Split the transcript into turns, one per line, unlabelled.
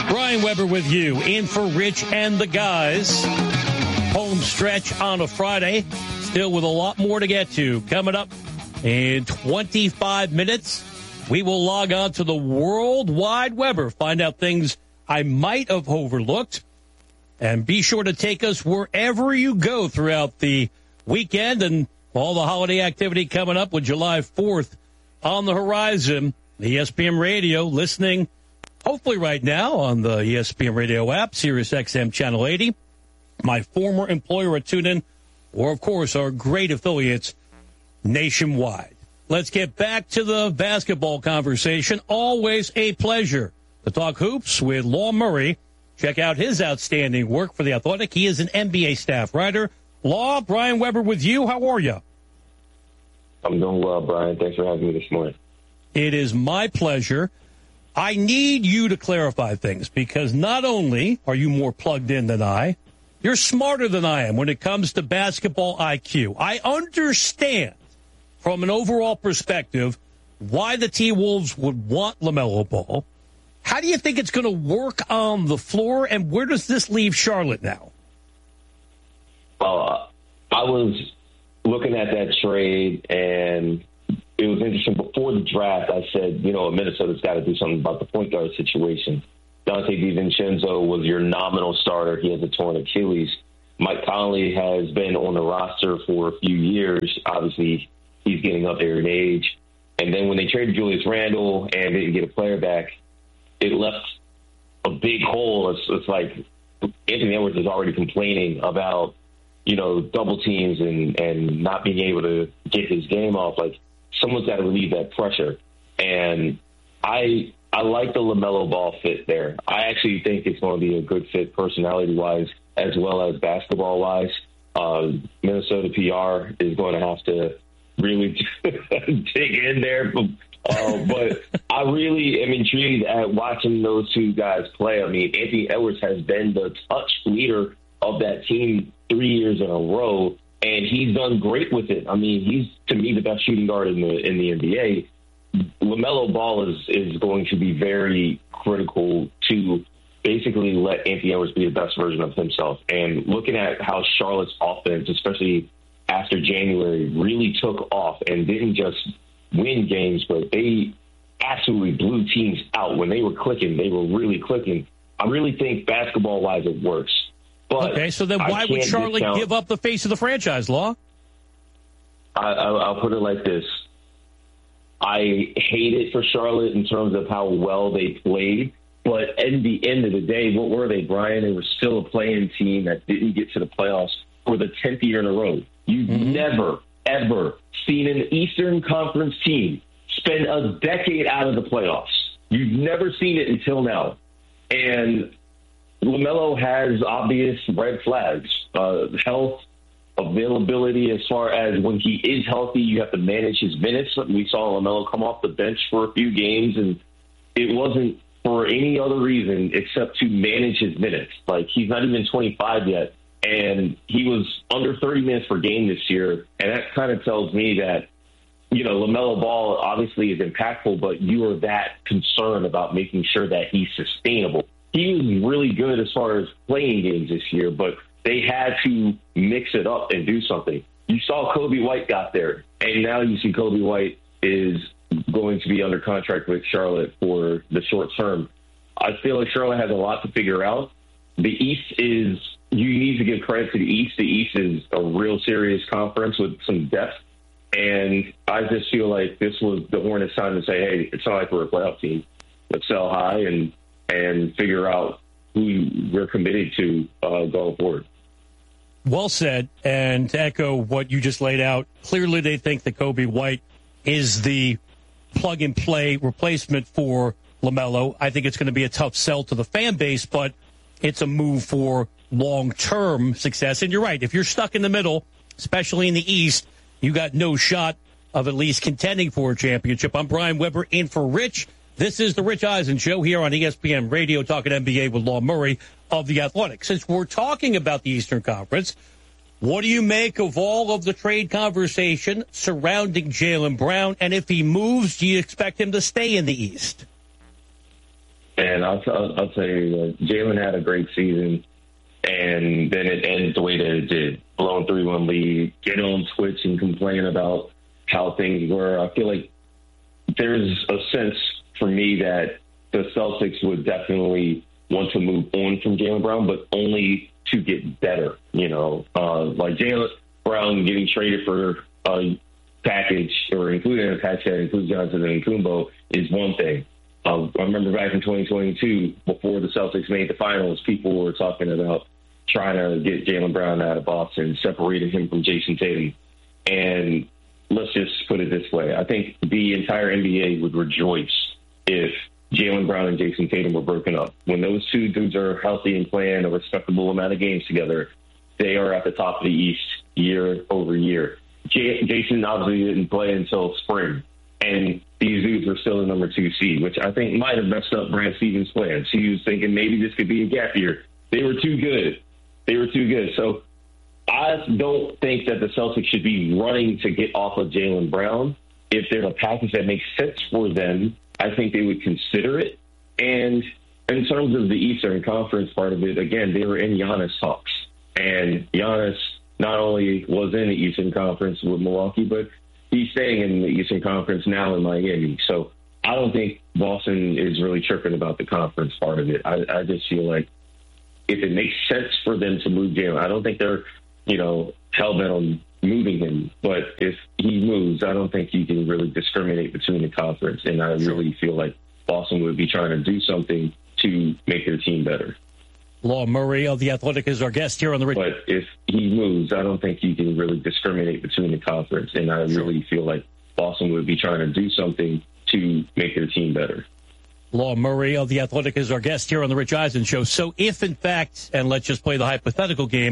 Brian Weber with you, in for Rich and the guys. Home stretch on a Friday, still with a lot more to get to. Coming up in 25 minutes, we will log on to the World Wide Weber, find out things I might have overlooked, and be sure to take us wherever you go throughout the weekend and all the holiday activity coming up with July 4th on the horizon. The ESPN Radio, listening hopefully right now on the ESPN Radio app, Sirius XM Channel 80, my former employer at TuneIn, or, of course, our great affiliates nationwide. Let's get back to the basketball conversation. Always a pleasure to talk hoops with Law Murray. Check out his outstanding work for The Athletic. He is an NBA staff writer. Law, Brian Weber with you. How are you?
I'm doing well, Brian. Thanks for having me this morning.
It is my pleasure. I need you to clarify things because not only are you more plugged in than I, you're smarter than I am when it comes to basketball IQ. I understand from an overall perspective why the T-Wolves would want LaMelo Ball. How do you think it's going to work on the floor, and where does this leave Charlotte now?
I was looking at that trade, and it was interesting. Before the draft, I said, Minnesota's got to do something about the point guard situation. Dante DiVincenzo was your nominal starter. He has a torn Achilles. Mike Conley has been on the roster for a few years. Obviously, he's getting up there in age. And then when they traded Julius Randle and didn't get a player back, it left a big hole. It's like Anthony Edwards is already complaining about, double teams and not being able to get his game off. Like, someone's got to relieve that pressure. And I like the LaMelo Ball fit there. I actually think it's going to be a good fit personality-wise as well as basketball-wise. Minnesota PR is going to have to really dig in there. But I really am intrigued at watching those two guys play. I mean, Anthony Edwards has been the touch leader of that team 3 years in a row, and he's done great with it. I mean, he's, to me, the best shooting guard in the NBA. LaMelo Ball is going to be very critical to basically let Anthony Edwards be the best version of himself. And looking at how Charlotte's offense, especially after January, really took off and didn't just win games, but they absolutely blew teams out. When they were clicking, they were really clicking. I really think basketball-wise it works. But
okay, so then why would Charlotte give up the face of the franchise, Law?
I'll put it like this. I hate it for Charlotte in terms of how well they played. But at the end of the day, what were they, Brian? They were still a playing team that didn't get to the playoffs for the 10th year in a row. You've never, ever seen an Eastern Conference team spend a decade out of the playoffs. You've never seen it until now. And LaMelo has obvious red flags. Health, availability, as far as when he is healthy, you have to manage his minutes. We saw LaMelo come off the bench for a few games, and it wasn't for any other reason except to manage his minutes. Like, he's not even 25 yet, and he was under 30 minutes per game this year, and that kind of tells me that, LaMelo Ball obviously is impactful, but you are that concerned about making sure that he's sustainable. He was really good as far as playing games this year, but they had to mix it up and do something. You saw Kobe White got there, and now you see Kobe White is going to be under contract with Charlotte for the short term. I feel like Charlotte has a lot to figure out. The East is, you need to give credit to the East. The East is a real serious conference with some depth, and I just feel like this was the Hornets' time to say, hey, it's not like we're a playoff team. Let's sell high and figure out who we're committed to going forward.
Well said. And to echo what you just laid out, clearly they think that Kobe White is the plug-and-play replacement for LaMelo. I think it's going to be a tough sell to the fan base, but it's a move for long-term success. And you're right. If you're stuck in the middle, especially in the East, you got no shot of at least contending for a championship. I'm Brian Weber in for Rich. This is the Rich Eisen Show here on ESPN Radio, talking NBA with Law Murray of The Athletic. Since we're talking about the Eastern Conference, what do you make of all of the trade conversation surrounding Jaylen Brown? And if he moves, do you expect him to stay in the East?
And man, I'll tell you, Jalen had a great season, and then it ended the way that it did. Blowing 3-1 lead, get on Twitch and complain about how things were. I feel like there's a sense for me that the Celtics would definitely want to move on from Jaylen Brown, but only to get better. Like Jaylen Brown getting traded for a package or including a package that includes Johnson and Kumbo is one thing. I remember back in 2022, before the Celtics made the finals, people were talking about trying to get Jaylen Brown out of Boston, separating him from Jason Tatum. And let's just put it this way. I think the entire NBA would rejoice if Jaylen Brown and Jason Tatum were broken up. When those two dudes are healthy and playing a respectable amount of games together, they are at the top of the East year over year. Jason obviously didn't play until spring, and these dudes were still the number 2 seed, which I think might have messed up Brad Stevens' plans. He was thinking maybe this could be a gap year. They were too good. So I don't think that the Celtics should be running to get off of Jaylen Brown. If there's a package that makes sense for them, I think they would consider it. And in terms of the Eastern Conference part of it, again, they were in Giannis talks. And Giannis not only was in the Eastern Conference with Milwaukee, but he's staying in the Eastern Conference now in Miami. So I don't think Boston is really tripping about the conference part of it. I just feel like if it makes sense for them to move Jaylen, I don't think they're, hell-bent on moving him. But if he moves, I don't think you can really discriminate between the conference. And I really feel like Boston would be trying to do something to make their team better.
Law Murray of The Athletic is our guest here on the Rich.
But if he moves, I don't think you can really discriminate between the conference. And I really feel like Boston would be trying to do something to make their team better.
Law Murray of The Athletic is our guest here on the Rich Eisen Show. So if, in fact, and let's just play the hypothetical game,